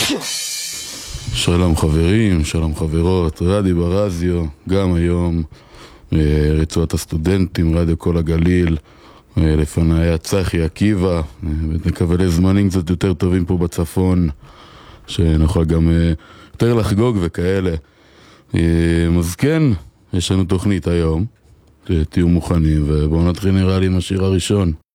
שלום חברים, שלום חברות, רדי ברזיו, גם היום רצועת הסטודנטים, רדיו כל הגליל, לפני היה צחי עקיבא, נקווה לזמנים קצת יותר טובים פה בצפון, שנוכל גם יותר לחגוג וכאלה. אז כן, יש לנו תוכנית היום, תהיו מוכנים, ובואו נתחיל נראה לי עם השיר הראשון.